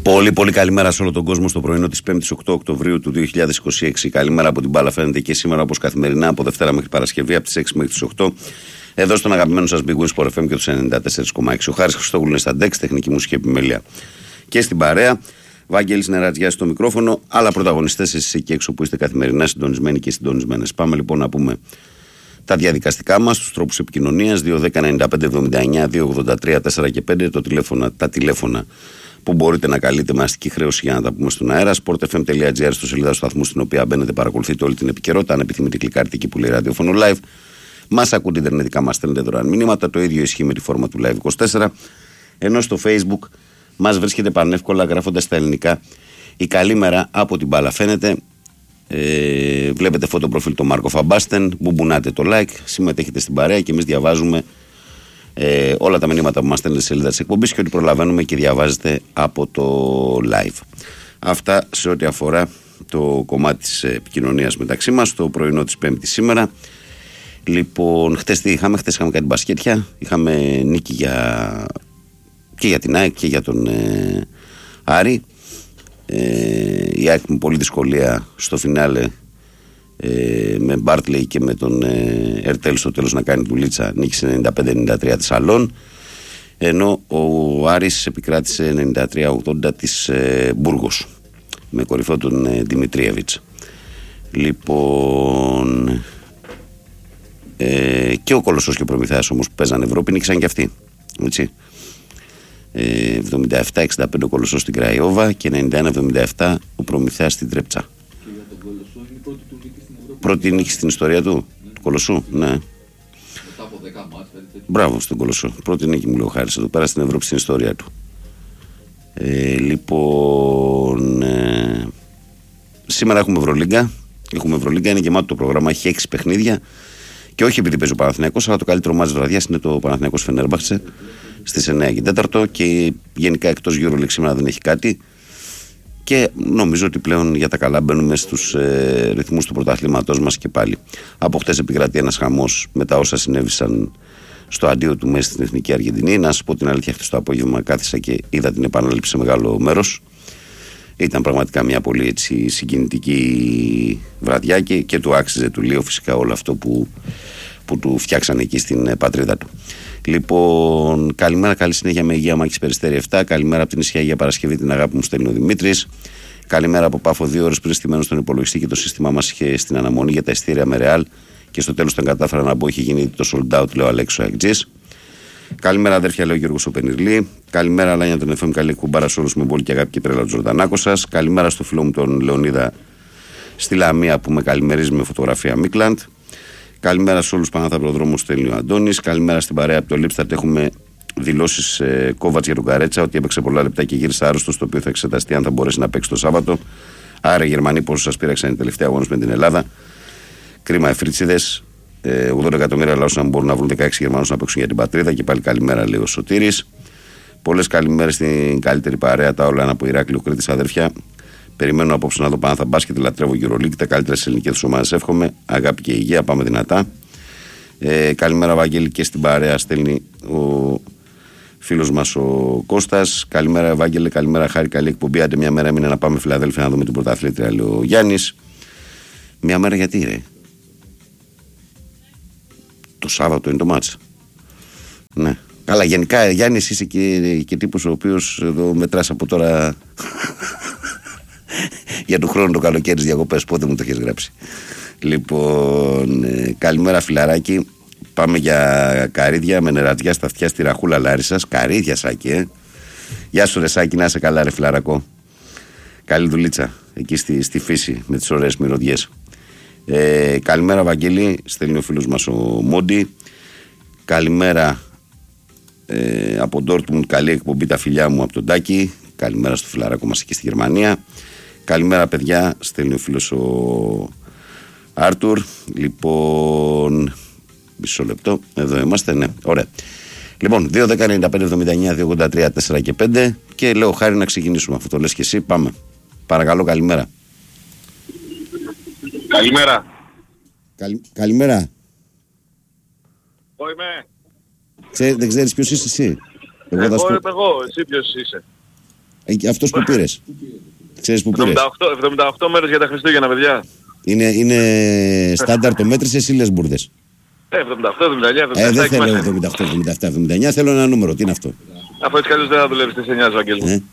Πολύ πολύ καλημέρα σε όλο τον κόσμο στο πρωινό της 5ης 8 Οκτωβρίου του 2026. Καλημέρα από την μπάλα φαίνεται και σήμερα όπως καθημερινά από Δευτέρα μέχρι Παρασκευή από τις 6 μέχρι τις 8. Εδώ στον αγαπημένο σας Big Win Sport FM και τους 94,6. Ο Χάρης Χριστόγλου είναι στα ντεξ, τεχνική μουσική επιμέλεια και στην παρέα. Βάγγελης Νερατζιάς στο μικρόφωνο, αλλά πρωταγωνιστές εσείς εκεί έξω που είστε καθημερινά συντονισμένοι και συντονισμένες. Πάμε λοιπόν να πούμε τα διαδικαστικά μας, τους τρόπους επικοινωνίας 2-10-95-79-283-4 και 5, τα τηλέφωνα που μπορείτε να καλείτε με αστική χρέωση για να τα πούμε στον αέρα. sportfm.gr στο σελίδα του σταθμού στην οποία μπαίνετε, παρακολουθείτε όλη την επικαιρότητα. Αν επιθυμείτε, κλικάρετε εκεί που λέει ραδιόφωνο live. Μας ακούτε ιντερνετικά, μας στέλνετε δωρεάν μηνύματα. Το ίδιο ισχύει με τη φόρμα του Live 24. Ενώ στο Facebook μας βρίσκεται πανεύκολα γράφοντας στα ελληνικά η καλήμερα από την μπάλα φαίνεται. Βλέπετε φωτοπροφίλ το Μάρκο Φαμπάστεν, μπουμπουνάτε το like, συμμετέχετε στην παρέα και εμείς διαβάζουμε όλα τα μηνύματα που μας στέλνετε στη σελίδα της εκπομπής και ό,τι προλαβαίνουμε και διαβάζετε από το live. Αυτά σε ό,τι αφορά το κομμάτι της επικοινωνίας μεταξύ μας, το πρωινό της Πέμπτης σήμερα. Λοιπόν, χτες τι είχαμε? Χτες είχαμε κάτι μπασκέτια, είχαμε νίκη και για την ΑΕΚ και για τον Άρη. Η ΑΕΚ με πολλή δυσκολία στο φινάλε με Μπάρτλεϊ και με τον Ερτέλ στο τέλος να κάνει δουλίτσα, νίκησε 95-93 της Αλών, ενώ ο Άρης επικράτησε 93-80 της Μπούργος με κορυφό τον Δημητρίεβιτς. Λοιπόν, και ο Κολοσσός και ο Προμηθέας όμως που παίζανε Ευρώπη νίκησαν και αυτοί, έτσι. 77-65 ο Κολοσσός στην Κραϊόβα και 91-77 ο Προμηθέας στην Τρέπτσα. Και για τον Κολοσσό είναι η πρώτη του νίκη στην Ευρώπη. Πρώτη νίκη στην ιστορία του, του Κολοσσού, ναι. Μετά από 10 μάτς. Μπράβο στον Κολοσσό. Πρώτη νίκη μου λέει ο Χάρης εδώ πέρα στην Ευρώπη στην ιστορία του. Λοιπόν, σήμερα έχουμε Ευρωλίγκα. Είναι γεμάτο το πρόγραμμα, έχει 6 παιχνίδια. Και όχι επειδή παίζει ο Παναθηναϊκός, αλλά το καλύτερο μάτς της βραδιάς είναι το Παναθηναϊκός Φενέρμπαχτσε στις 9 και 4 και γενικά εκτός EuroLeague σήμερα δεν έχει κάτι και νομίζω ότι πλέον για τα καλά μπαίνουμε στους ρυθμούς του πρωταθλήματός μας και πάλι. Από χτες επικρατεί ένας χαμός με τα όσα συνέβησαν στο αντίο του Μέση στην Εθνική Αργεντινή. Να σας πω την αλήθεια, χτες το απόγευμα κάθισα και είδα την επανάληψη σε μεγάλο μέρος. Ήταν πραγματικά μια πολύ έτσι συγκινητική βραδιά και του άξιζε του Λίο φυσικά όλο αυτό που του φτιάξανε εκεί στην πατρίδα του. Λοιπόν, καλημέρα, καλή συνέχεια με υγεία Μάκης Περιστέρη 7. Καλημέρα από την Ισχυά για Παρασκευή, την αγάπη μου στέλνει ο Δημήτρης. Καλημέρα από Πάφο, 2 ώρες πριν στημένο στον υπολογιστή και το σύστημά μας είχε στην αναμονή για τα ειστήρια με Ρεάλ και στο τέλος τον κατάφερα να μπω, είχε γίνει το sold out, λέω Αλέξο Αγτζής. Καλημέρα αδέρφια, λέω Γιώργος ο Πενιρλή. Καλημέρα Λάνια τον FM, καλή κουμπάρα σε όλους με πολύ και αγάπη και τρέλα του Τζορδανάκο σας. Καλημέρα στο φίλο μου τον Λεωνίδα στη Λαμία που με καλημερίζει με φωτογραφία Μίκλαντ. Καλημέρα σε όλους πάνω από τον δρόμο, στέλνει ο Αντώνης. Καλημέρα στην παρέα από το Λίπσταρτ. Έχουμε δηλώσεις Κόβατς για τον Καρέτσα ότι έπαιξε πολλά λεπτά και γύρισε άρρωστος, το οποίο θα εξεταστεί αν θα μπορέσει να παίξει το Σάββατο. Άρα οι Γερμανοί πόσο σας πήραξαν οι τελευταίοι αγώνες με την Ελλάδα. Κρίμα εφρίτσιδες. 80 εκατομμύρια λαούς να μπορούν να βρουν 16 Γερμανούς να παίξουν για την πατρίδα και πάλι καλημέρα, λέει ο Σωτήρης. Πολλές καλημέρες στην καλύτερη παρέα, τα όλα από Ηράκλειο Κρήτης, αδέρφια. Περιμένω απόψε να δω πάνω θα μπάσκετ, λατρεύω EuroLeague, τα καλύτερα στις ελληνικές ομάδες εύχομαι. Αγάπη και υγεία, πάμε δυνατά. Καλημέρα, Βαγγέλη, και στην παρέα στέλνει ο φίλος μας ο Κώστας. Καλημέρα, Βαγγέλη, καλημέρα, Χάρη, καλή εκπομπή. Άντε μια μέρα έμεινε να πάμε Φιλαδέλφια να δούμε την πρωταθλήτρια, λέει ο Γιάννης. Μια μέρα γιατί, ρε? Το Σάββατο είναι το μάτς. Ναι. Καλά, γενικά, Γιάννης, είσαι και τύπος ο οποίος εδώ μετράς από τώρα. Για του χρόνου το καλοκαίρι στις διακοπές, πότε μου το έχεις γράψει? Λοιπόν, καλημέρα φιλαράκι. Πάμε για καρύδια με νερατζιά στα αυτιά στη Ραχούλα Λάρισσας. Καρύδια, Σάκη, Γεια σου ρε Σάκη, να είσαι καλά ρε φιλαρακό. Καλή δουλίτσα εκεί στη φύση με τις ωραίες μυρωδιές. Καλημέρα Βαγγέλη, στέλνει ο φίλος μας ο Μόντι. Καλημέρα από Ντόρτμουντ, καλή εκπομπή τα φιλιά μου από τον Τάκη. Καλημέρα στο φιλαράκο μας εκεί στη Γερμανία. Καλημέρα παιδιά, στέλνει ο φίλος ο Άρτουρ. Λοιπόν, μισό λεπτό, εδώ είμαστε, ναι, ωραία. Λοιπόν, 2-10-95-79-283-4 και 5 και λέω Χάρη να ξεκινήσουμε, αφού το λες και εσύ, πάμε. Παρακαλώ, καλημέρα. Καλημέρα. Καλημέρα. Εγώ είμαι. Δεν ξέρεις ποιος είσαι εσύ? Εγώ, εσύ ποιος είσαι? Αυτός που πήρες. Ξέρεις που πήρες. 78 μέρες για τα Χριστούγεννα, παιδιά. Είναι στάνταρ το μέτρησες ή λες μπουρδες. 78, 79, 77. Δεν θέλω 78, 77, 79. Θέλω ένα νούμερο. Τι είναι αυτό. Αφού έτσι καλώς δεν θα δουλεύεις τις 9, Βαγγέλη.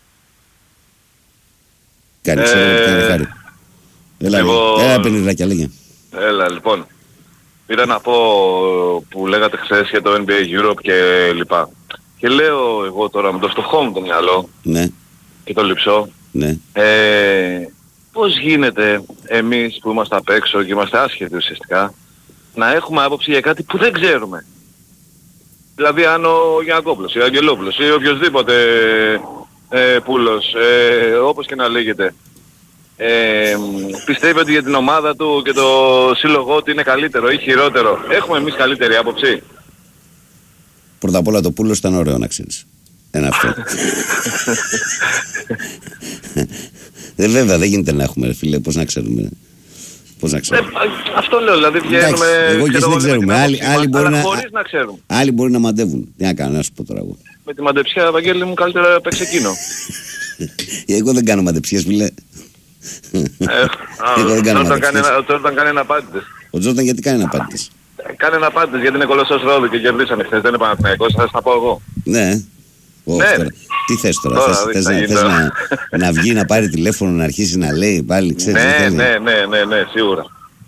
Κάνει, ξέρω, χάρη. Έλα, πενιδράκια, λέγε. Έλα, λοιπόν. Πήρα να πω που λέγατε χθες για το NBA Europe και λοιπά. Και λέω εγώ τώρα με το φτωχό μου το μυαλό, ναι, και το λειψό, ναι, πώς γίνεται εμείς που είμαστε απ' έξω και είμαστε άσχετοι ουσιαστικά να έχουμε άποψη για κάτι που δεν ξέρουμε. Δηλαδή αν ο Γιαννακόπουλος ή ο Αγγελόπουλος ή οποιοσδήποτε πούλος, όπως και να λέγεται, πιστεύει ότι για την ομάδα του και το σύλλογό του είναι καλύτερο ή χειρότερο. Έχουμε εμείς καλύτερη άποψη. Πρώτα απ' όλα το πούλος ήταν ωραίο να ξέρεις. Ένα αυτό. Βέβαια δεν γίνεται να έχουμε, φίλε, πώς να ξέρουμε. Αυτό λέω, δηλαδή βγαίνουμε. Εγώ και εσύ δεν ξέρουμε. Αλλά χωρίς να ξέρουμε. Άλλοι μπορεί να μαντεύουν. Τι να κάνω, να σου πω τώρα εγώ. Με τη μαντεψιά, Βαγγέλη μου, καλύτερα παίξε εκείνο. Εγώ δεν κάνω μαντεψιές, φίλε. Ο Τζόρνταν κάνει αναπάντητες. Ο Τζόρνταν γιατί κάνει αναπάντητες? Κάνει αναπάντητες γιατί είναι κολοσσός Ρόδου και κερδίσανε χθες. Δεν είναι Παναθηναϊκός, θα τα πω εγώ. Ναι. Τι θες τώρα, θες να βγει να πάρει τηλέφωνο, να αρχίσει να λέει πάλι, ξέρεις? Ναι, σίγουρα.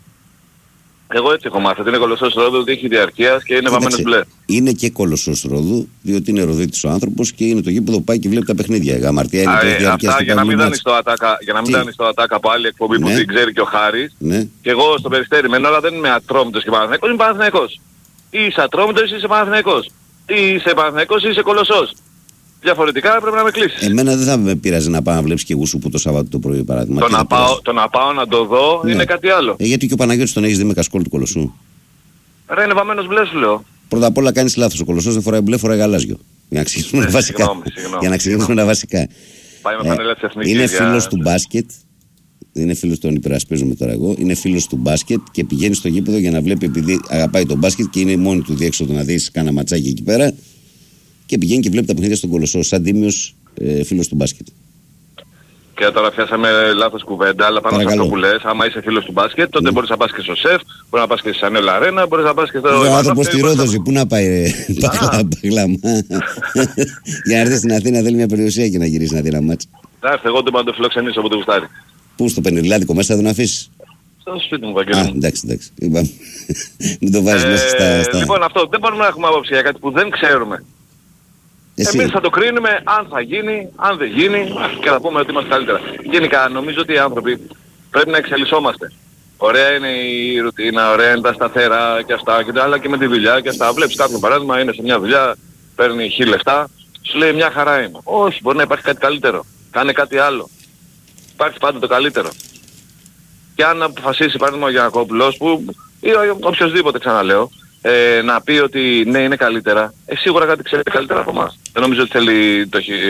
Εγώ έτσι έχω μάθει, ότι είναι κολοσσός Ρόδου, ότι έχει διαρκείας και είναι βαμμένος μπλε. Είναι και κολοσσός Ρόδου, διότι είναι Ροδίτης ο άνθρωπος και είναι το γήπεδο που πάει και βλέπει τα παιχνίδια. Αμαρτία είναι το διαρκείας. Για να μην δάνεις το ατάκα από άλλη εκπομπή που την ξέρει και ο Χάρης. Και εγώ στο Περιστέρι μένω, αλλά δεν είμαι Ατρόμητος και Παναθηναϊκός, είμαι Παναθηναϊκός. Είσαι Ατρόμητος ή είσαι Παναθηναϊκός. Ή είσαι Παναθηναϊκός ή είσαι κολοσσός. Διαφορετικά πρέπει να με κλείσεις. Εμένα δεν θα με πειράζει να πάω να βλέπεις και Γουσουπού το Σαββάτο το πρωί, παράδειγμα. Το να πάω να το δω είναι κάτι άλλο. Γιατί και ο Παναγιώτης τον έχεις δει με κασκόλ του Κολοσσού? Ρε, είναι βαμμένος μπλε, σου λέω. Πρώτα απ' όλα κάνεις λάθος. Ο Κολοσσός δεν φοράει μπλε, φοράει γαλάζιο. Για να ξεκινήσουμε βασικά. Για να ξεκινήσουμε τα βασικά. Πάει με φανέλα της Εθνικής. Είναι φίλος του μπάσκετ. Είναι φίλος, τον υπερασπίζομαι τώρα εγώ. Είναι φίλος του μπάσκετ και πηγαίνει στο γήπεδο για να βλέπει, επειδή αγαπάει τον μπάσκετ και είναι μόνη του διέξοδο να δει κάνα ματσάκι εκεί πέρα. Και πηγαίνει και βλέπει τα παιχνίδια στον Κολοσσό, σαν τίμιος φίλος του μπάσκετ. Και τώρα πιάσαμε λάθος κουβέντα, αλλά πάνω σε αυτό που λες, άμα είσαι φίλος του μπάσκετ, τότε μπορείς να πας και στο ΣΕΦ, μπορείς να πας και στη Σανέλα Αρένα, μπορείς να πας και στο... Ο άνθρωπος στη Ρόδοζη, πού να πάει, παγλάμα. Για να έρθει στην Αθήνα θέλει μια περιουσία και να γυρίσει να δει ένα μάτς. Θα έρθει, εγώ τον παντοφιλοξενήσω από το γουστάρι. Πού, στο Πενιρλάδικο μέσα θα τον αφήσεις? Στο σπίτι μου, Βαγγέλη. Εντάξει. Μην το βάζεις μέσα στα... Λοιπόν, αυτό δεν μπορούμε να έχουμε άποψη για κάτι που δεν ξέρουμε. Εμείς θα το κρίνουμε αν θα γίνει, αν δεν γίνει και θα πούμε ότι είμαστε καλύτερα. Γενικά νομίζω ότι οι άνθρωποι πρέπει να εξελισσόμαστε. Ωραία είναι η ρουτίνα, ωραία είναι τα σταθερά και αυτά, αλλά και με τη δουλειά και αυτά. Βλέπεις κάποιον παράδειγμα, είναι σε μια δουλειά, παίρνει 1.000 λεφτά, σου λέει μια χαρά είμαι. Όχι, μπορεί να υπάρχει κάτι καλύτερο. Κάνε κάτι άλλο. Υπάρχει πάντα το καλύτερο. Και αν αποφασίσει παράδειγμα ο Γιαννακόπουλος ή οποιοσδήποτε ξαναλέω, να πει ότι ναι είναι καλύτερα, σίγουρα κάτι ξέρει καλύτερα από εμάς. Δεν νομίζω ότι θέλει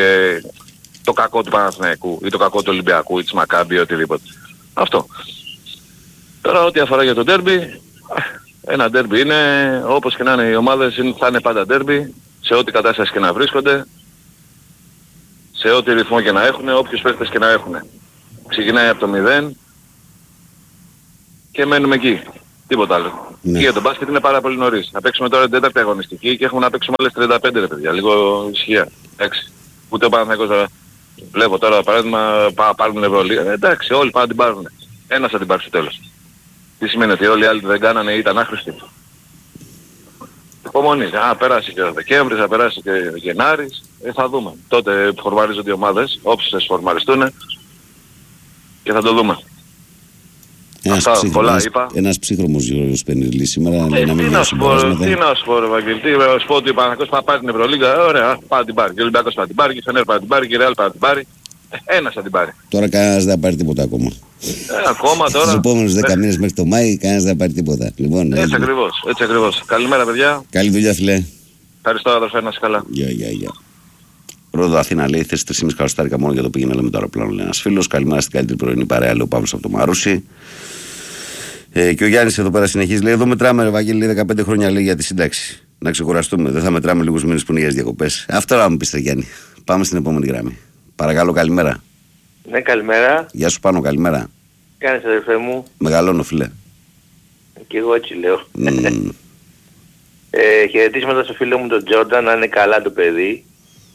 το κακό του Παναθηναϊκού ή το κακό του Ολυμπιακού ή της Μακάμπη ή οτιδήποτε. Αυτό. Τώρα ό,τι αφορά για το ντέρμπι, ένα ντέρμπι είναι, όπως και να είναι οι ομάδες θα είναι πάντα ντέρμπι, σε ό,τι κατάσταση και να βρίσκονται, σε ό,τι ρυθμό και να έχουν, όποιους παίκτες και να έχουν. Ξεκινάει από το 0 και μένουμε εκεί. Τίποτα άλλο. Ναι. Και για τον μπάσκετ είναι πάρα πολύ νωρίς. Να παίξουμε τώρα την τέταρτη αγωνιστική και έχουμε να παίξουμε άλλες 35 ρε παιδιά. Λίγο ισχύα. Εντάξει. Ούτε ο Παναθηναϊκός βλέπω τώρα παράδειγμα πάρουν Ευρωλίγα. Εντάξει, όλοι πάνε να την πάρουν. Ένας θα την πάρει στο τέλος. Τι σημαίνει ότι όλοι οι άλλοι δεν κάνανε ή ήταν άχρηστοι? Υπομονή. Περάσει και ο Δεκέμβρης, θα περάσει και ο Γενάρης. Θα δούμε. Τότε φορμαρίζονται οι ομάδες, όποιες φορμαριστούν και θα το δούμε. Ένας ψύχρωμος Γιώργος Πενιρλής σήμερα. Τι να σου πω ρε Βαγγέλη, τι να σου πω ότι ο Παναθηναϊκός θα πάρει την Ευρωλίγα, ωραία, πάει την πάρει. Και ο Ολυμπιακός θα την πάρει, και η Φενέρ θα την πάρει, και η Ρεάλ θα την πάρει. Ένας θα την πάρει. Τώρα κανένας δεν θα πάρει τίποτα ακόμα. Ακόμα τώρα. Στους επόμενους 10 μήνες μέχρι το Μάη κανένας δεν θα πάρει τίποτα. Λοιπόν, έτσι ακριβώς. Καλημέρα παιδιά. Καλή δουλειά φίλε. Ευχαριστώ αδερφέ, να είσαι καλά. Γεια. Ρόδο Αθήνα λέει: θες 3,5 χαροστάρικα μόνο για το πήγαινε με το αεροπλάνο. Λέει ένας φίλος. Καλημέρα στην καλύτερη πρωινή παρέα, λέει ο Παύλος από το Μαρούσι. Και ο Γιάννης εδώ πέρα συνεχίζει: λέει: εδώ μετράμε, ρε Βαγγέλη, 15 χρόνια λέει για τη σύνταξη. Να ξεκουραστούμε. Δεν θα μετράμε λίγους μήνες που είναι για τις διακοπές. Αυτό να μου πεις, Γιάννη. Πάμε στην επόμενη γραμμή. Παρακαλώ, καλημέρα. Ναι, καλημέρα. Γεια σου Πάνο, καλημέρα. Κάνεις αδερφέ μου? Μεγαλώνω φίλε. Και εγώ έτσι λέω. Χαιρετίσματα στο φίλο μου τον Τζόρνταν, να είναι καλά το παιδί.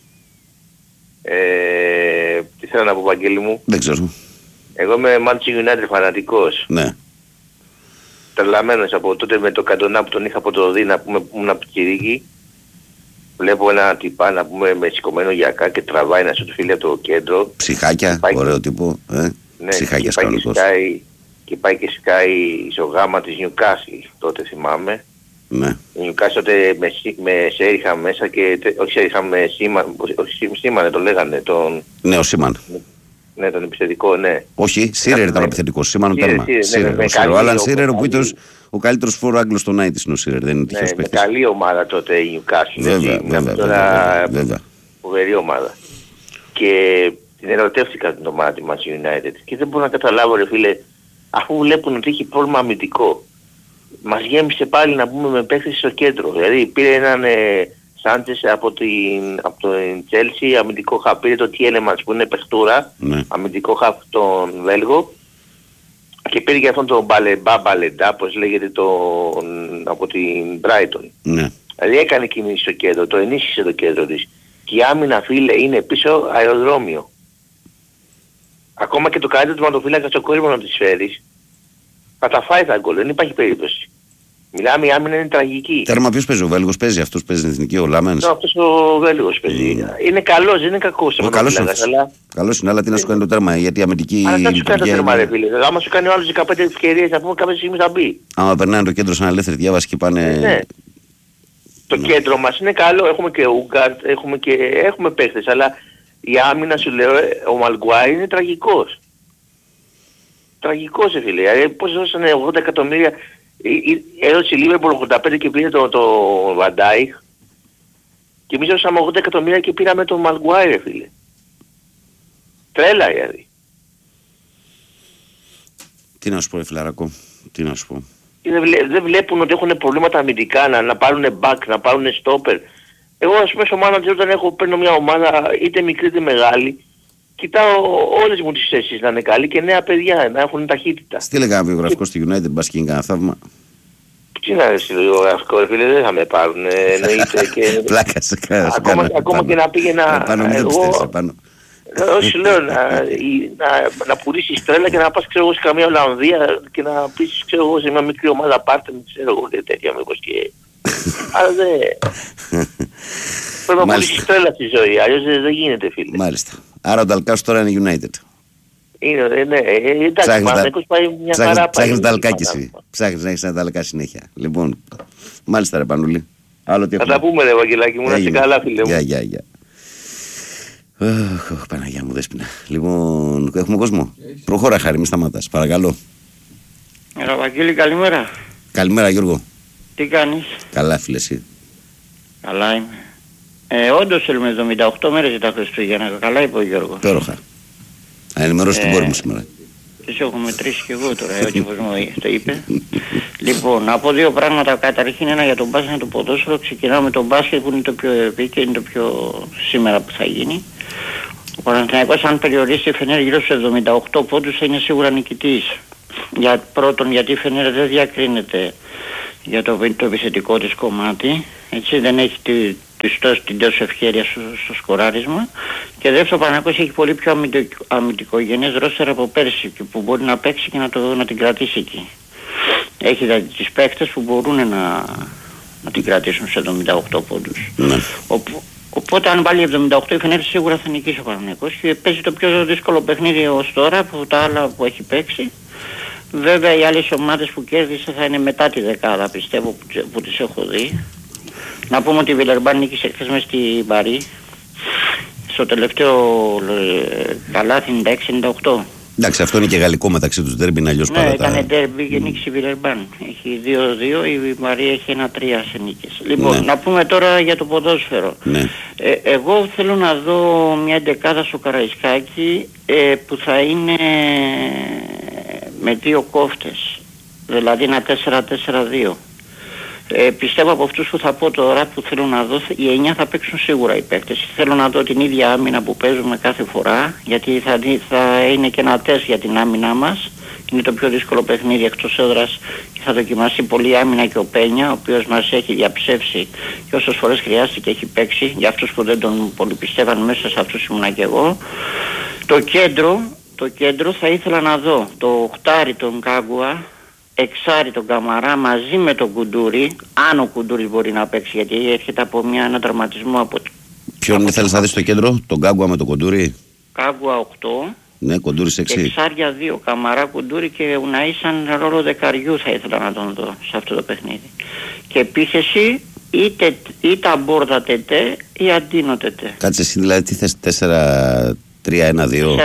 Τι θέλω να πω, Βαγγέλη μου? Δεν ξέρω. Εγώ είμαι Manchester United φανατικός. Ναι. Τρελαμένος από τότε με το Καντονά που τον είχα από το Δίνα που ήμουν από το Κυρίκι. Βλέπω ένα τυπά να πούμε με σηκωμένο γιακά και τραβάει ένα σου φίλε από το κέντρο. Ψυχάκια, ωραίο τύπο. Ναι, ψυχάκια κανονικός. Και πάει και σκάει στο γάμα της Newcastle, τότε θυμάμαι. Ναι. Η Newcastle τότε με Σέριχα μέσα και όχι Σέριχα με Σίμαν, το λέγανε. Ναι, ο Σίμαν. Ναι, τον επιθετικό, ναι. Όχι, Σίρερ ήταν ο επιθετικός, Σίμαν ο τέρμα. Ο Άλαν Σίρερ που ήταν ο καλύτερος φόρο Άγγλος στον Άιτης είναι ο Σίρερ, δεν είναι τυχαίος παίκτης. Με καλή ομάδα τότε η Newcastle. Βέβαια. Φοβερή ομάδα. Και την ερωτεύτηκα την ομάδα τη Manchester United και δεν μπορώ να καταλάβω ρε φίλε, αφού βλέπουν ότι έχει πρόβλημα αμυντικό. Μας γέμισε πάλι να πούμε με παίκτες στο κέντρο. Δηλαδή πήρε έναν Σάντσες από την Chelsea, αμυντικό χαφ, πήρε το Τιέλεμανς που είναι παιχτούρα, αμυντικό χαφ τον Βέλγο και πήρε και αυτόν τον Μπαλεντά, όπως λέγεται από την Brighton. Ναι. Δηλαδή έκανε κινήσεις στο κέντρο, το ενίσχυσε το κέντρο της. Και η άμυνα φίλε είναι πίσω αεροδρόμιο. Ακόμα και το καλύτερο του ματοφύλακα στο κόρυβο να της φέρεις, θα τα φάει τα γκολ, δεν υπάρχει περίπτωση. Μιλάμε, η άμυνα είναι τραγική. Τέρμα ποιος παίζει, ο Βέλγος παίζει, αυτός παίζει στην εθνική, ο Λάμενς. Ναι, αυτός ο Βέλγος παίζει. Είναι καλός, δεν είναι κακός. Καλός είναι, αλλά τι να σου κάνει το τέρμα, γιατί η αμυντική... Αλλά δεν σου κάνει το τέρμα ρε φίλε, άμα σου κάνει ο άλλος 15 ευκαιρίες να πούμε κάποια στιγμή θα μπει. Άμα περνάνε το κέντρο σαν ελεύθερη διάβαση και πάνε... Ναι. Το κέντρο μας είναι καλό, έχουμε και Ούγκαρτ, έχουμε παίχτες, αλλά η άμυνα σου λέω, ο Μαλγκουάι είναι τραγικός. Τραγικός φίλε, πώς δώσανε 80 εκατομμύρια, έδωσε η Λίβερπουλ 85 και πήρε το Βαντάιχ και εμείς δώσαμε 80 εκατομμύρια και πήραμε τον Μαλγκουάι φίλε. Τρέλα δηλαδή. Τι να σου πω φιλαράκο, τι να σου πω. Δεν βλέπουν ότι έχουν προβλήματα αμυντικά, να πάρουν back, να πάρουν stopper. Εγώ ας πούμε στο manager όταν παίρνω μια ομάδα είτε μικρή είτε μεγάλη, κοιτάω όλες μου τις θέσεις να είναι καλή και νέα παιδιά να έχουν ταχύτητα. Στείλε κανένα βιογραφικό στη United, μπας και είναι κανένα θαύμα. Τι να είναι βιογραφικό φίλε, δεν θα με πάρουν εννοείται και... Πλάκα σε κάνω. Ακόμα και να πήγαινα εγώ... Όχι λέω να πουλήσεις τρέλα και να πας ξέρω εγώ σε καμία Ολλανδία και να πεις ξέρω εγώ σε μια μικρή ομάδα πάρτε με ξέρω εγώ και τέτοια μήπως και... Αλλά δεν... Πρέπει να πουλήσεις τρέλα στη ζωή, αλλιώς δεν γίνεται φίλε. Μάλιστα. Άρα ο Νταλκάς τώρα είναι United. Είναι, ναι, εντάξει, ο Παναθηναϊκός πάει μια χαρά. Ψάχνεις Νταλκάκι εσύ. Ψάχνεις να έχεις ένα Νταλκά συνέχεια. Λοιπόν, μάλιστα ρε Πανούλη. Θα τα πούμε ρε Βαγγελάκη μου, να είσαι καλά φίλε μου. Γεια. Παναγιά μου δέσποινα. Λοιπόν, έχουμε κόσμο. Προχώρα χάρη, μη σταματάς, παρακαλώ. Βαγγέλη, καλημέρα. Καλημέρα Γιώργο. Τι κάνεις? Καλά φίλε εσύ. Καλά είμαι. Όντως θέλουμε 78 μέρες για τα Χριστούγεννα. Καλά είπε ο Γιώργος. Υπέροχα. Να ενημερώσει την κόρη μου σήμερα. Τις έχω μετρήσει και εγώ τώρα, έτσι όπως μου το είπε. Λοιπόν, να πω δύο πράγματα. Καταρχήν ένα για τον μπάσκετ και το ποδόσφαιρο. Ξεκινάω με τον μπάσκετ που είναι το πιο επίκαιρο, είναι το πιο σήμερα που θα γίνει. Ο Παναθηναϊκός αν περιορίσει η Φενέρ γύρω στους 78 πόντους θα είναι σίγουρα νικητής. Πρώτον γιατί η Φενέρ δεν διακρίνεται για το επιθετικό της κομμάτι, έτσι δεν έχει την τόσο ευχέρεια στο σκοράρισμα, και δεύτερο ο Παναθηναϊκός έχει πολύ πιο αμυντικογενές ρόστερ από πέρσι και που μπορεί να παίξει και να την κρατήσει εκεί. Έχει δηλαδή τις παίκτες που μπορούν να την κρατήσουν σε 78 πόντους. Οπότε αν βάλει 78 η Φενέρ σίγουρα θα νικήσει ο Παναθηναϊκός και παίζει το πιο δύσκολο παιχνίδι ως τώρα από τα άλλα που έχει παίξει. Βέβαια οι άλλες ομάδες που κέρδισε θα είναι μετά τη δεκάδα πιστεύω που τις έχω δει. Να πούμε ότι η Βιλερμπάν νίκησε χθες μες στην Παρί στο τελευταίο καλάθι 96-98. Εντάξει, αυτό είναι και γαλλικό μεταξύ τους, ντέρμπι είναι αλλιώς πάντα. Ναι, ήταν ντέρμπι και νίκησε η Βιλερμπάν. Έχει 2-2, η Παρί έχει 1-3 σε νίκες. Λοιπόν, να πούμε τώρα για το ποδόσφαιρο. Ναι. Εγώ θέλω να δω μια εντεκάδα στο Καραϊσκάκι που θα είναι με δύο κόφτες. Δηλαδή ένα 4-4-2. Πιστεύω από αυτούς που θα πω τώρα που θέλω να δω, οι 9 θα παίξουν σίγουρα οι παίκτες. Θέλω να δω την ίδια άμυνα που παίζουμε κάθε φορά, γιατί θα είναι και ένα τεστ για την άμυνά μας. Είναι το πιο δύσκολο παιχνίδι εκτός έδρας και θα δοκιμάσει πολύ άμυνα και ο Πένια, ο οποίος μας έχει διαψεύσει και όσες φορές χρειάστηκε έχει παίξει. Για αυτούς που δεν τον πολύ πιστεύαν, μέσα σε αυτούς ήμουνα και εγώ. Το κέντρο θα ήθελα να δω το οχτάρι τον Κάγκουα, εξάρι τον Καμαρά μαζί με τον Κουντούρι, αν ο Κουντούρις μπορεί να παίξει, γιατί έρχεται από ένα τραυματισμό από... Ποιον θέλεις να δεις στο κέντρο, τον Κάγκουα με τον Κουντούρι? Κάγκουα 8. Ναι, Κοντούρη 6. Εξάρια 2. Καμαρά, Κοντούρη και Ουναή σαν ρόλο δεκαριού θα ήθελα να τον δω σε αυτό το παιχνίδι. Και επίθεση είτε Αμπόρδα τετέ ή Αντίνο τετέ. Κάτσε εσύ δηλαδή τι θες, 4-3-1-2.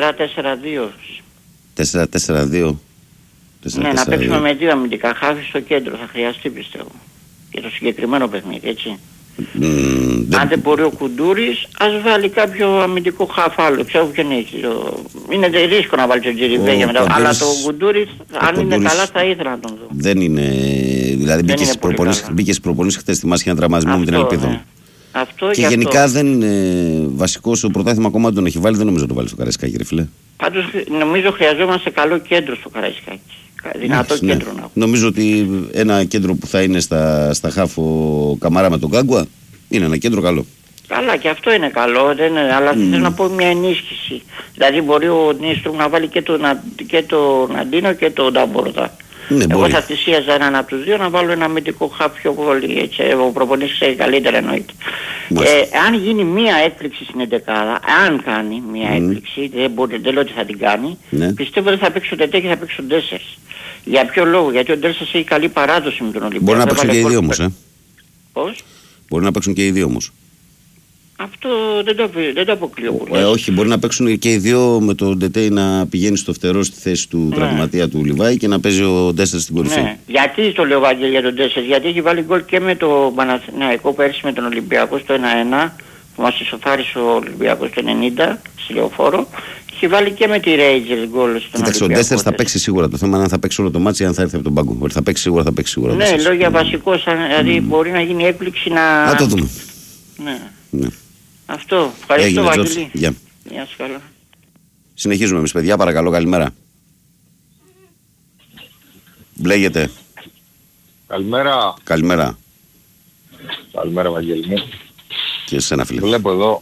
4-4-2. 4-4-2. Ναι, να παίξουμε με δύο αμυντικά χάφη στο κέντρο, θα χρειαστεί πιστεύω. Για το συγκεκριμένο παιχνίδι, έτσι. Αν δεν μπορεί ο Κουντούρης, ας βάλει κάποιο αμυντικό χάφ άλλο. Ξέρω ποιον έχει. Είναι ρίσκο να βάλει τον Τζιριμπέ μετά. Αλλά το Κουντούρης, αν είναι καλά, θα ήθελα να τον δω. Δεν είναι. Δηλαδή μπήκε στις προπονήσεις χτες στη Μάσχη να τραυματισμό με την ελπίδα. Ναι. Αυτό και γενικά δεν είναι βασικό στο πρωτάθλημα ακόμα τον έχει βάλει. Δεν νομίζω να το βάλει στο Καραϊσκάκι, ρε φίλε. Πάντως νομίζω χρειαζόμαστε καλό κέντρο στο Καραϊσκάκι. Δυνατό κέντρο να. Νομίζω ότι ένα κέντρο που θα είναι στα χάφο Καμαρά με τον Κάγκουα είναι ένα κέντρο καλό. Καλά, και αυτό είναι καλό, αλλά θέλω να πω μια ενίσχυση. Δηλαδή μπορεί ο Νίστρου να βάλει και τον Αντίνο και τον Νταμπόρδα. Ναι, εγώ θα θυσίαζα έναν από τους δύο να βάλω ένα αμυντικό χάφ πιο πολύ. Έτσι, ο προπονητής ξέρει καλύτερα εννοείται. Αν γίνει μια έκπληξη στην 11, αν κάνει μια έκπληξη, δεν λέω ότι θα την κάνει, πιστεύω ότι θα παίξει ο Τετέ και θα παίξει ο Ντέσσερς. Για ποιο λόγο? Γιατί ο Ντέσσερς έχει καλή παράδοση με τον Ολυμπιακό. Μπορεί να παίξουν και οι δύο όμως. Πώς? Μπορεί να παίξουν και οι δύο όμως. Αυτό δεν το αποκλείω πολύ. Όχι, μπορεί να παίξουν και οι δύο με τον Ντετέι να πηγαίνει στο φτερό στη θέση του τραυματία του Λιβάη και να παίζει ο Ντέσσερ στην κορυφή. Ναι. Γιατί το λέω Βαγγέλη για τον Ντέσσερ? Γιατί έχει βάλει γκολ και με το Παναθηναϊκό πέρσι με τον Ολυμπιακό στο 1-1 που μας ισοφάρισε ο Ολυμπιακός το 90 στη Λεωφόρο. Έχει βάλει και με τη Rangers γκολ στον Ολυμπιακό. Κοίταξε, ο Ντέσσερ θα παίξει σίγουρα. Το θέμα είναι αν θα παίξει όλο το μάτσι ή αν θα έρθει από τον πάγκο. Θα παίξει σίγουρα. Ναι, λέω για βασικό, δηλαδή μπορεί να γίνει έκπληξη να. Να το δούμε. Ναι. Αυτό. Ευχαριστώ, Βαγγέλη. Γεια σας, καλά. Συνεχίζουμε εμείς, παιδιά. Παρακαλώ, καλημέρα. Μπλέγεται. Καλημέρα. Καλημέρα. Καλημέρα, Βαγγέλη μου. Και εσένα, φίλε. Βλέπω εδώ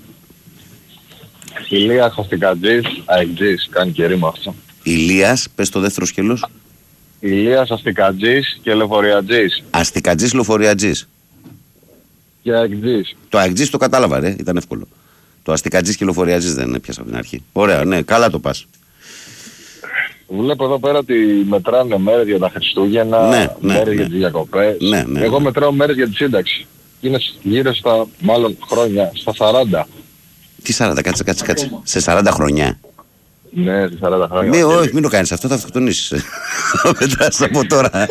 Ηλίας Αστικατζής, αεκτζής, κάνει και ρήμα αυτό. Ηλίας, πες το δεύτερο σκέλος. Ηλίας Αστικατζής και Λεωφοριατζής. Αστικατζής, Λεωφοριατζής. Και αεκτζής. Το αεκτζής το κατάλαβα, ρε, ήταν εύκολο. Το αστικατζής και Λεωφοριατζής δεν έπιασα από την αρχή. Ωραία, ναι, καλά το πας. Βλέπω εδώ πέρα ότι μετράνε μέρες για τα Χριστούγεννα, μέρες για τις διακοπές. Ναι. Εγώ μετράω μέρες για τη σύνταξη. Είναι γύρω στα, μάλλον χρόνια, στα 40. Τι 40, κάτσε. Σε 40 χρόνια. Ναι, σε 40 χρόνια. Ναι, όχι, μην το κάνεις αυτό, θα αυτοκτονήσεις. Μετράς από τώρα.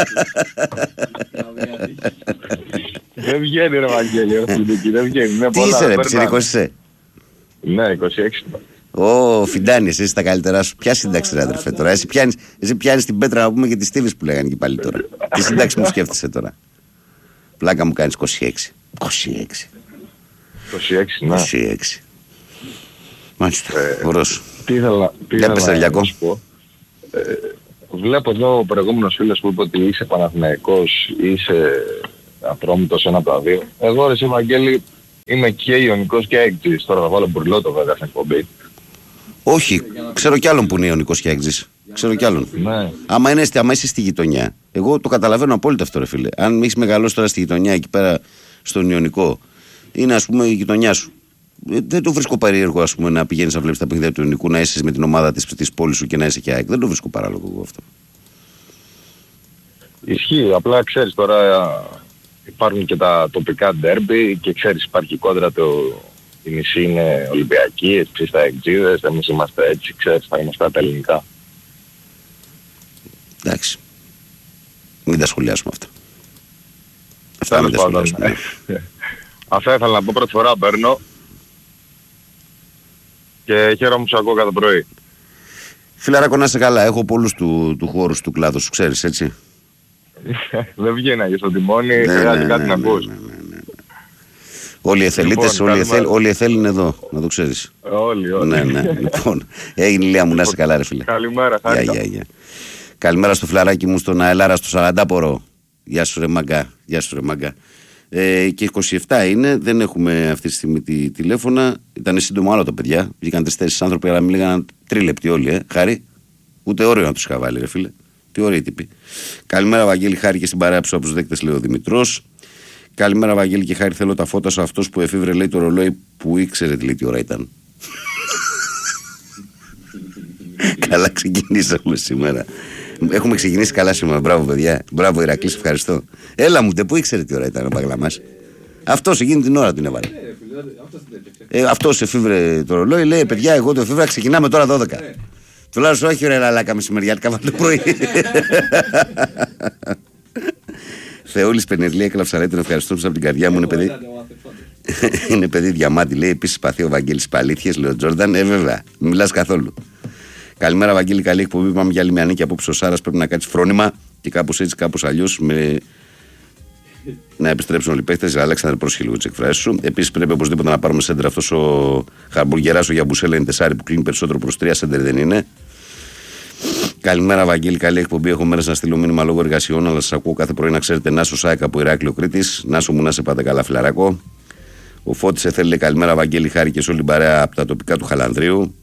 Δεν βγαίνει ρε Βαγγέλη, δεν βγαίνει. Τι είσαι ρε, πιτσιρικός είσαι? Ναι, 26. Ω, Φιντάνη, εσύ είσαι τα καλύτερά σου. Ποια σύνταξη ρε αδερφέ τώρα? Εσύ πιάνεις την πέτρα να πούμε και τις στίβες που λέγανε και πάλι τώρα. Τι σύνταξη μου σκέφτεσαι τώρα? Πλάκα μου κάνεις 26. 26, ναι. 26. Μάλιστα, ωραίος. Τι ήθελα να σου πω. Βλέπω εδώ ο προηγούμενος φίλος που είπε ότι είσαι Παναθηναϊκός, είσαι Ατρόμητος, ένα από τα δύο. Εγώ ρε εσύ Βαγγέλη είμαι και Ιωνικός και Αεκτζής. Τώρα θα βάλω μπουρλότο βέβαια στην εκπομπή. Όχι, ξέρω κι άλλον που είναι Ιωνικός και Αεκτζής. Ξέρω κι άλλον. Ναι. Άμα είσαι στη γειτονιά, εγώ το καταλαβαίνω απόλυτα αυτό ρε φίλε. Αν έχεις μεγαλώσει τώρα στη γειτονιά εκεί πέρα στον Ιωνικό, είναι ας πούμε η γειτονιά σου. Δεν το βρίσκω περίεργο ας πούμε να πηγαίνεις να βλέπεις τα παιχνίδια του Ιωνικού, να είσαι με την ομάδα της πόλης σου και να είσαι και ΑΕΚ. Δεν το βρίσκω παράλογο εγώ αυτό. Ισχύει, απλά ξέρεις τώρα υπάρχουν και τα τοπικά ντέρμπι και ξέρεις υπάρχει κόντρα η μισή είναι Ολυμπιακή, εσείς τα Αεκτζίδες, εμείς είμαστε έτσι, ξέρεις θα είμαστε τα ελληνικά. Εντάξει. Μην τα σχολιάσουμε αυτά. Αυτά μην τα σχολιάσουμε. Αυτά ήθελα να πω, πρώτη φορά παίρνω και χαίρομαι που σου ακούω κάθε πρωί. Φιλαράκο να είσαι καλά, έχω πολλούς του χώρου του κλάδου σου, ξέρεις έτσι. Δεν βγαίνει στο τιμόνι, χρειάζεται κάτι να ακούς. Όλοι οι εθελίτες, όλοι οι εθέλοι είναι εδώ, να το ξέρεις. Όλοι. Ναι. Λοιπόν, έγινε Ηλία μου, να είσαι καλά ρε φίλε. Καλημέρα, χάρηκα. Καλημέρα στο φιλαράκι μου, στον Αελάρα, στο 40πορο. Γεια σου ρε μάγκα. Και 27 είναι, δεν έχουμε αυτή τη στιγμή τηλέφωνα. Ήταν σύντομο άλλο το παιδιά. Βγήκαν 3-4 άνθρωποι, αλλά μιλήγαν τρίλεπτοι όλοι, Χάρη. Ούτε όριο να τους είχα βάλει, ρε φίλε. Τι ωραίοι τύποι. Καλημέρα, Βαγγέλη, Χάρη και στην παρέα από τους δέκτες, λέει ο Δημητρός. Καλημέρα, Βαγγέλη και Χάρη. Θέλω τα φώτα σε αυτός που εφήβρε, λέει, το ρολόι που ήξερε τι ώρα ήταν. Καλά ξεκινήσαμε σήμερα. Έχουμε ξεκινήσει καλά σήμερα. Μπράβο, παιδιά. Μπράβο, Ηρακλή, ευχαριστώ. Έλα μου, πού ήξερε τι ώρα ήταν ο Παγλαμάς. Αυτός εκείνη την ώρα την έβαλε. Αυτός εφήβρε το ρολόι, λέει, παιδιά, εγώ το εφήβρα, ξεκινάμε τώρα 12. Τουλάχιστον όχι ρε λαλάκα μεσημεριάτικα βάλτε το πρωί. Θεόλης Πενερλή, έκλαψα, λέει, τον ευχαριστώ από την καρδιά μου, είναι παιδί διαμάτι, λέει, επίσης παθεί ο Βαγγέλης Παλήθιες, λέει ο Τζόρνταν, βέβαια, μην μιλάς καθόλου. Καλημέρα, Βαγγέλη, καλή εκπομπή. Πάμε για Λιμιανίκη από ο Σάρας. Πρέπει να κάτσει φρόνημα και κάπως έτσι, κάπως αλλιώς. Να επιστρέψουν όλοι οι παίχτες. Αλέξανδρε, πρόσχε λίγο τις εκφράσεις σου. Επίσης, πρέπει οπωσδήποτε να πάρουμε σέντερ. Αυτός ο Χαρμπουργεράς, ο Γιαμπουσέλα είναι 4 που κλείνει περισσότερο προς 3. Σέντερ δεν είναι. Καλημέρα, Βαγγέλη, καλή εκπομπή. Έχω μέρες να στείλω μήνυμα λόγω εργασιών, αλλά σας ακούω κάθε πρωί να ξέρετε. Νάσο Σάικα από Ηράκλειο Κρήτης. Νάσο μου, να σε πάτε καλά, φιλαράκο. Ο Φώτης θέλει καλημέρα, Βαγγέλη, Χάρη και σε όλη την παρέα από τα τοπικά του Χαλανδρίου.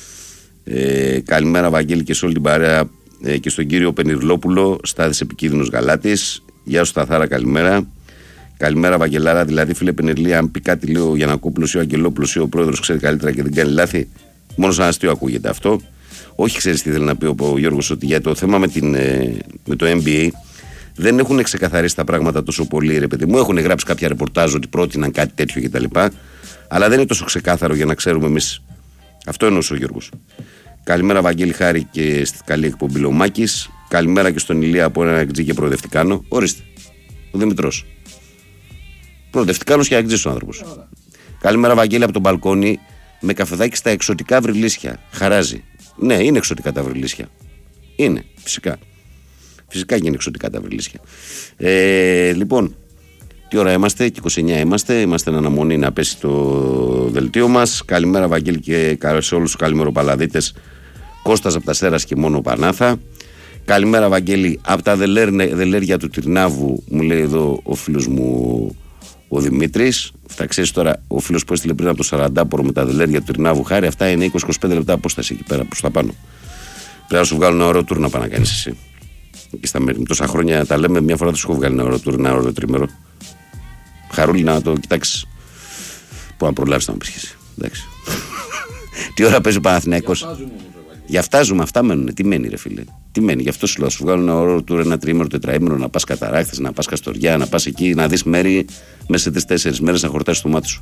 Καλημέρα, Βαγγέλη, και σε όλη την παρέα και στον κύριο Πενιρλόπουλο, Στάδης Επικίνδυνος Γαλάτης. Γεια σου, Σταθάρα, καλημέρα. Καλημέρα, Βαγγελάρα. Δηλαδή, φίλε Πενιρλή, αν πει κάτι, λέει ο Γιαννακόπουλος ή ο Αγγελόπουλος ή ο πρόεδρος ξέρει καλύτερα και δεν κάνει λάθη, μόνο σαν αστείο ακούγεται αυτό. Όχι, ξέρεις τι θέλει να πει ο Γιώργος, ότι για το θέμα με το NBA δεν έχουν ξεκαθαρίσει τα πράγματα τόσο πολύ, ρε παιδί μου. Έχουν γράψει κάποια ρεπορτάζ ότι πρότειναν κάτι τέτοιο κτλ. Αλλά δεν είναι τόσο ξεκάθαρο για να ξέρουμε εμείς. Αυτό εννοούσε ο Γιώργος. Καλημέρα, Βαγγέλη, Χάρη και στη καλή εκπομπή Λομάκης. Καλημέρα και στον Ηλία από ένα εκτζή και προοδευτικάνο. Ορίστε. Ο Δημητρός. Προοδευτικάνος και εκτζής ο άνθρωπος. Καλημέρα, Βαγγέλη, από τον μπαλκόνι με καφεδάκι στα εξωτικά βρυλίσια. Χαράζει. Ναι, είναι εξωτικά τα βρυλίσια. Είναι, φυσικά. Φυσικά και είναι εξωτικά τα βρυλίσια. Λοιπόν, τι ώρα είμαστε, και 29 είμαστε. Είμαστε εν αναμονή να πέσει το δελτίο μας. Καλημέρα, Βαγγέλη, και σε όλους τους καλημεροπαλαδίτες. Κώστας από τα Στέρας και μόνο Πανάθα. Καλημέρα, Βαγγέλη, από τα δελέρια του Τυρνάβου, μου λέει εδώ ο φίλος μου ο Δημήτρης. Αυτά ξέρεις τώρα, ο φίλος που έστειλε πριν από το 40πορο με τα δελέρια του Τυρνάβου, Χάρη, αυτά είναι 20-25 λεπτά απόσταση εκεί πέρα προς τα πάνω. Πρέπει να σου βγάλουν ένα ωραίο τουρ να πάνε να κάνεις εσύ. Εκεί στα μέρη. Τόσα χρόνια τα λέμε, μια φορά θα σου έχω βγάλει ένα ωραίο τουρ, ένα ωραίο τρίμερο. Χαρούλη, να το κοιτάξεις. Πού να προλάβεις να μου πεις εσύ. Εντάξει. Τι ώρα παίζει ο Παναθηναϊκός. Για αυτά ζούμε, αυτά μένουν. Τι μένει, ρε φίλε. Τι μένει, γι' αυτό σου λέω. Σου βγάλουν ένα ωραίο τουρ, ένα τρίμερο, τετραήμερο, να πας Καταράχτες, να πας Καστοριά, να πας εκεί, να δεις μέρη μέσα σε 3-4 μέρες να χορτάσεις το μάτι σου.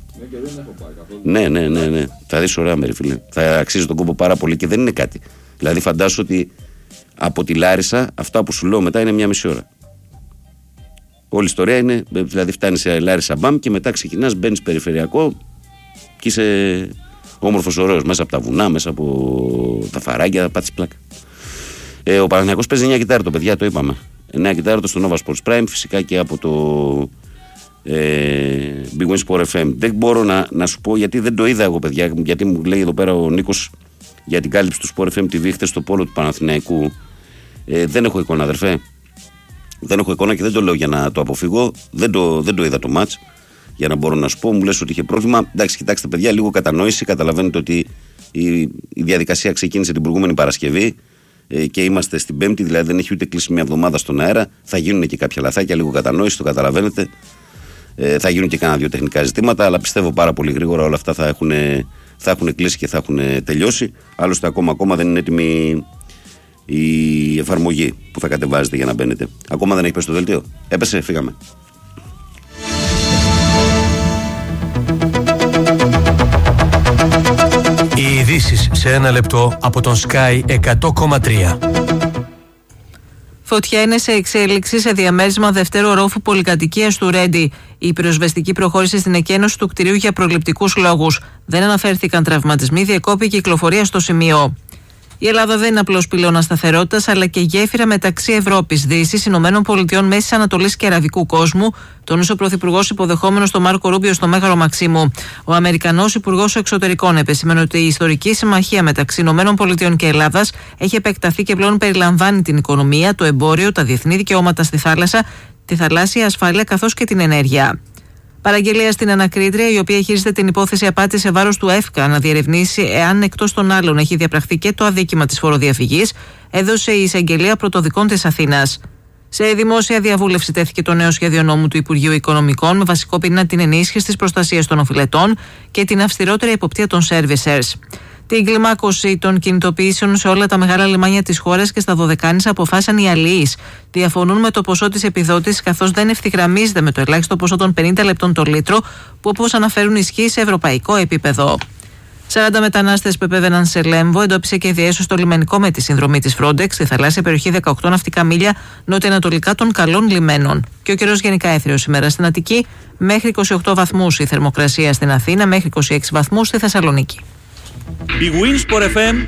Ναι. Θα δεις ωραία μέρη, φίλε. Θα αξίζει τον κόπο πάρα πολύ και δεν είναι κάτι. Δηλαδή, φαντάσου ότι από τη Λάρισα, αυτά που σου λέω μετά είναι μια μισή ώρα. Όλη η ιστορία είναι, δηλαδή φτάνεις σε Λάρισα μπαμ και μετά ξεκινάς, μπαίνεις περιφερειακό και είσαι όμορφος ωραίος μέσα από τα βουνά, μέσα από τα φαράγγια, θα πάτσεις πλάκα. Ο Παναθηναϊκός παίζει 9 κιτάρτο, παιδιά, το είπαμε. 9 κιτάρτο στο Nova Sports Prime, φυσικά και από το Big Win Sport FM. Δεν μπορώ να σου πω γιατί δεν το είδα εγώ, παιδιά, γιατί μου λέει εδώ πέρα ο Νίκος για την κάλυψη του Sport FM TV χτες στο πόλο του Παναθηναϊκού. Δεν έχω εικόνα, αδερφέ. Δεν έχω εικόνα και δεν το λέω για να το αποφύγω. Δεν το είδα το μάτς για να μπορώ να σου πω. Μου λες ότι είχε πρόβλημα. Εντάξει, κοιτάξτε, παιδιά, λίγο κατανόηση. Καταλαβαίνετε ότι η διαδικασία ξεκίνησε την προηγούμενη Παρασκευή και είμαστε στην Πέμπτη, δηλαδή δεν έχει ούτε κλείσει μια εβδομάδα στον αέρα. Θα γίνουν και κάποια λαθάκια, λίγο κατανόηση, το καταλαβαίνετε. Θα γίνουν και κάνα δύο τεχνικά ζητήματα, αλλά πιστεύω πάρα πολύ γρήγορα όλα αυτά θα έχουν κλείσει και θα έχουν τελειώσει. Άλλωστε, ακόμα δεν είναι έτοιμη η εφαρμογή που θα κατεβάζετε για να μπαίνετε. Ακόμα δεν έχει πέσει το δελτίο. Έπεσε, φύγαμε. Οι ειδήσεις σε ένα λεπτό από τον Sky 100,3. Φωτιά είναι σε εξέλιξη σε διαμέρισμα δευτέρου ορόφου πολυκατοικίας του Ρέντι. Η πυροσβεστική προχώρησε στην εκένωση του κτηρίου για προληπτικούς λόγους. Δεν αναφέρθηκαν τραυματισμοί, διεκόπη κυκλοφορία στο σημείο. Η Ελλάδα δεν είναι απλώς πυλώνας σταθερότητας, αλλά και γέφυρα μεταξύ Ευρώπης, Δύσης, Ηνωμένων Πολιτειών, Μέσης Ανατολής και Αραβικού κόσμου, τόνισε ο Πρωθυπουργός υποδεχόμενος τον Μάρκο Ρούμπιο στο Μέγαρο Μαξίμου. Ο Αμερικανός Υπουργός Εξωτερικών επεσήμενε ότι η ιστορική συμμαχία μεταξύ Ηνωμένων Πολιτειών και Ελλάδας έχει επεκταθεί και πλέον περιλαμβάνει την οικονομία, το εμπόριο, τα διεθνή δικαιώματα στη θάλασσα, τη θαλάσσια ασφάλεια καθώς και την ενέργεια. Παραγγελία στην ανακρίτρια, η οποία χειρίζεται την υπόθεση απάτης σε βάρος του ΕΦΚΑ να διερευνήσει εάν εκτός των άλλων έχει διαπραχθεί και το αδίκημα της φοροδιαφυγής, έδωσε η εισαγγελία πρωτοδικών της Αθήνας. Σε δημόσια διαβούλευση τέθηκε το νέο σχέδιο νόμου του Υπουργείου Οικονομικών με βασικό πυρήνα την ενίσχυση της προστασίας των οφειλετών και την αυστηρότερη εποπτεία των servicers. Την κλιμάκωση των κινητοποιήσεων σε όλα τα μεγάλα λιμάνια της χώρας και στα Δωδεκάνησα αποφάσισαν οι αλληλείς. Διαφωνούν με το ποσό της επιδότησης, καθώς δεν ευθυγραμμίζεται με το ελάχιστο ποσό των 50 λεπτών το λίτρο, που όπως αναφέρουν ισχύει σε ευρωπαϊκό επίπεδο. 40 μετανάστες που επέβαιναν σε Λέμβο εντόπισε και διέσωσε στο λιμενικό με τη συνδρομή της Frontex στη θαλάσσια περιοχή 18 ναυτικά μίλια νοτιοανατολικά των καλών λιμένων. Και ο καιρός γενικά έθριος σήμερα στην Αττική, μέχρι 28 βαθμούς η θερμοκρασία στην Αθήνα, μέχρι 26 βαθμούς στη Θεσσαλονίκη. Η Winsport FM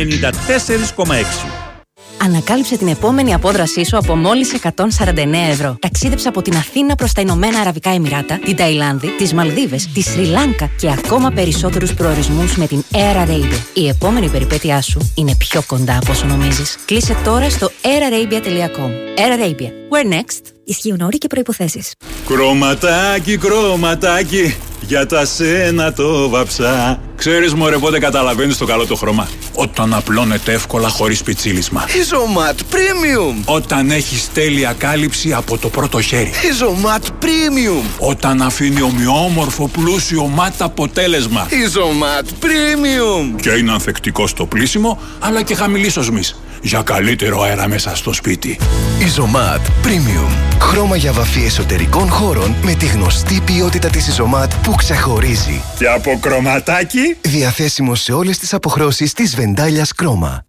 94,6. Ανακάλυψε την επόμενη απόδρασή σου από μόλις 149 ευρώ. Ταξίδεψε από την Αθήνα προς τα Ηνωμένα Αραβικά Εμιράτα, την Ταϊλάνδη, τις Μαλδίβες, τη Σρι Λάνκα και ακόμα περισσότερους προορισμούς με την Air Arabia. Η επόμενη περιπέτειά σου είναι πιο κοντά από όσο νομίζεις. Κλείσε τώρα στο airarabia.com. Air Arabia. Where next? Ισχύουν όροι και προϋποθέσεις. Κρωματάκι, κρωματάκι, για τα σένα το βαψά. Ξέρεις μωρέ πότε καταλαβαίνεις το καλό το χρώμα? Όταν απλώνεται εύκολα χωρίς πιτσίλισμα. Isomat Premium. Όταν έχεις τέλεια κάλυψη από το πρώτο χέρι. Isomat Premium. Όταν αφήνει ομοιόμορφο πλούσιο ματ αποτέλεσμα. Isomat Premium. Και είναι ανθεκτικό στο πλύσιμο, αλλά και χαμηλής οσμής. Για καλύτερο αέρα μέσα στο σπίτι. Isomat Premium. Χρώμα για βαφή εσωτερικών χώρων με τη γνωστή ποιότητα της Isomat που ξεχωρίζει. Και από κρωματάκι. Διαθέσιμο σε όλες τις αποχρώσεις της βεντάλιας Κρόμα.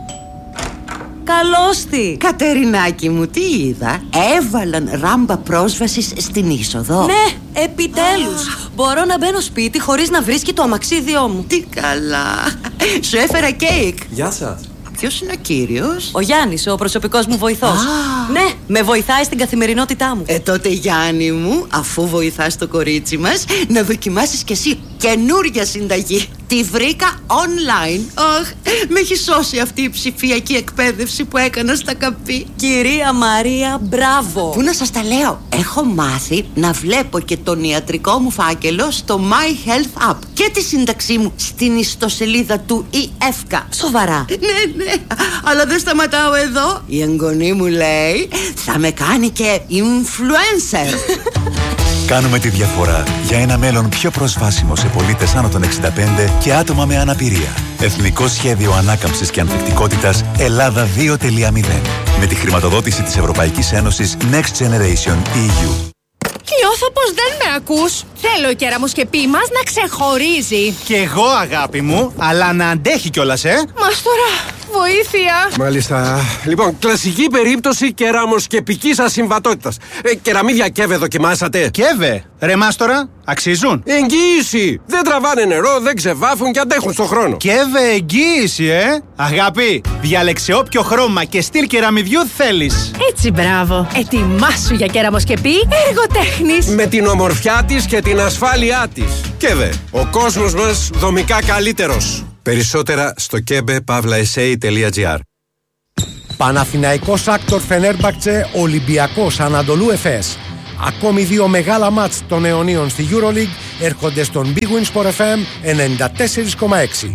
Καλώς τη! Κατερινάκη μου, τι είδα? Έβαλαν ράμπα πρόσβασης στην είσοδο. Ναι, επιτέλους! Μπορώ να μπαίνω σπίτι χωρίς να βρίσκει το αμαξίδιό μου. Τι καλά! Σου έφερα κέικ. Γεια σας. Ποιος είναι ο κύριος? Ο Γιάννης, ο προσωπικός μου βοηθός. Ναι, με βοηθάει στην καθημερινότητά μου. Τότε Γιάννη μου, αφού βοηθάς το κορίτσι μας, να δοκιμάσεις κι εσύ καινούρια συνταγή. Τη βρήκα online. Με έχει σώσει αυτή η ψηφιακή εκπαίδευση που έκανα στα καπί. Κυρία Μαρία, μπράβο. Πού να σας τα λέω? Έχω μάθει να βλέπω και τον ιατρικό μου φάκελο στο My Health App και τη σύνταξή μου στην ιστοσελίδα του ΕΦΚΑ. Σοβαρά? Ναι. Αλλά δεν σταματάω εδώ. Η εγγονή μου λέει θα με κάνει και influencer. Κάνουμε τη διαφορά για ένα μέλλον πιο προσβάσιμο σε πολίτες άνω των 65 και άτομα με αναπηρία. Εθνικό Σχέδιο Ανάκαμψης και Ανθεκτικότητας Ελλάδα 2.0. Με τη χρηματοδότηση της Ευρωπαϊκής Ένωσης Next Generation EU. Νιώθω πως δεν με ακούς. Θέλω η κεραμοσκεπή μας να ξεχωρίζει. Κι εγώ αγάπη μου, αλλά να αντέχει κιόλας, Μας τώρα, βοήθεια. Μάλιστα. Λοιπόν, κλασική περίπτωση κεραμοσκεπικής ασυμβατότητας. Κεραμίδια Κέβε δοκιμάσατε? Κέβε, ρε μάστορα, αξίζουν? Εγγύηση. Δεν τραβάνε νερό, δεν ξεβάφουν και αντέχουν στον χρόνο. Κέβε εγγύηση, Αγάπη, διάλεξε όποιο χρώμα και στυλ κεραμιδιού θέλεις. Έτσι, μπράβο. Ετοιμάσου για κεραμοσκεπή εργοτέχνης. Με την ομορφιά της και την ασφάλειά της. Κέβε, ο κόσμος μας δομικά καλύτερος. Περισσότερα στο kebe.sa.gr. Παναθηναϊκός Άκτορ Φενέρμπαχτσε, Ολυμπιακός Ανατολού Εφές. Ακόμη δύο μεγάλα μάτς των αιωνίων στη EuroLeague έρχονται στον Big Win Sport FM 94,6.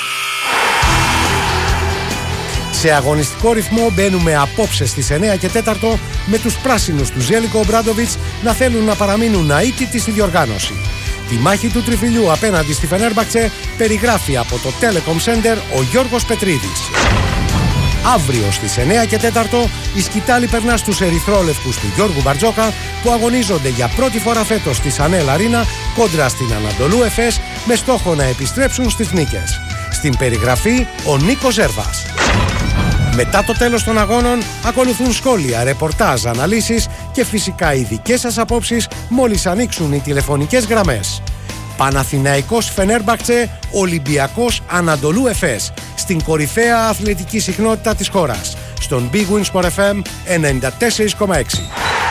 Σε αγωνιστικό ρυθμό μπαίνουμε απόψε στις 9 και 4 με τους πράσινους του Ζέλικο Ομπράντοβιτς να θέλουν να παραμείνουν αίτητοι στη διοργάνωση. Τη μάχη του τριφυλιού απέναντι στη Φενέρμπαχτσε περιγράφει από το Telecom Center ο Γιώργος Πετρίδης. Αύριο στις 9 και 4 η σκητάλη περνά στους ερυθρόλευκους του Γιώργου Μπαρτζόκα που αγωνίζονται για πρώτη φορά φέτος στη Σανέλ Αρίνα κόντρα στην Ανατολού Εφές με στόχο να επιστρέψουν στις νίκες. Στην περιγραφή ο Νίκος Ζέρβας. Μετά το τέλος των αγώνων ακολουθούν σχόλια, ρεπορτάζ, αναλύσεις και φυσικά οι δικές σας απόψεις μόλις ανοίξουν οι τηλεφωνικές γραμμές. Παναθηναϊκός Φενέρμπαχτσε, Ολυμπιακός Ανατολού Εφές. στην κορυφαία αθλητική συχνότητα της χώρας, στον Big Win Sport FM 94,6.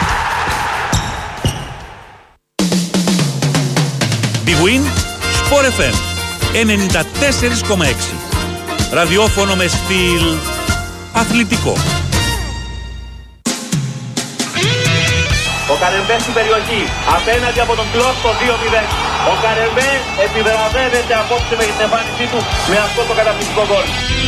Big Win Sport FM 94,6. Ραδιόφωνο με στυλ αθλητικό. Ο Καρεμπέ στην περιοχή, απέναντι από τον Κλος το 2-0. Ο Καρεμπέ επιβραβεύεται απόψε με την εμφάνισή του με αυτό το καταπληκτικό γκολ.